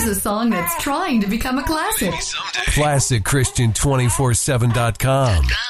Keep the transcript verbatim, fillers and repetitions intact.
Here's a song that's trying to become a classic. Classic Christian two forty-seven dot com.